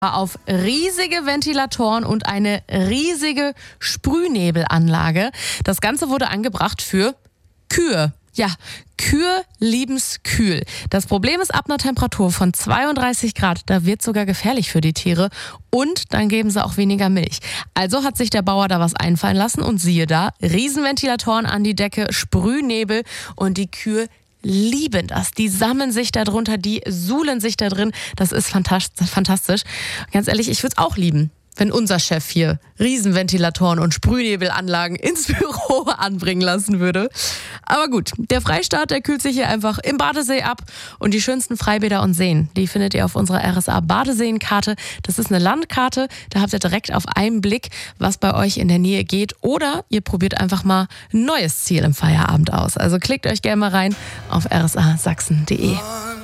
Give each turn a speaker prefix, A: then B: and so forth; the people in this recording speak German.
A: Auf riesige Ventilatoren und eine riesige Sprühnebelanlage. Das Ganze wurde angebracht für Kühe. Ja, Kühe lieben's kühl. Das Problem ist, ab einer Temperatur von 32 Grad, da wird sogar gefährlich für die Tiere und dann geben sie auch weniger Milch. Also hat sich der Bauer da was einfallen lassen und siehe da, Riesenventilatoren an die Decke, Sprühnebel und die Kühe lieben das. Die sammeln sich da drunter, die suhlen sich da drin. Das ist fantastisch. Ganz ehrlich, ich würde es auch lieben, wenn unser Chef hier Riesenventilatoren und Sprühnebelanlagen ins Büro anbringen lassen würde. Aber gut, der Freistaat, der kühlt sich hier einfach im Badesee ab. Und die schönsten Freibäder und Seen, die findet ihr auf unserer RSA Badeseenkarte. Das ist eine Landkarte, da habt ihr direkt auf einen Blick, was bei euch in der Nähe geht. Oder ihr probiert einfach mal ein neues Ziel im Feierabend aus. Also klickt euch gerne mal rein auf rsasachsen.de.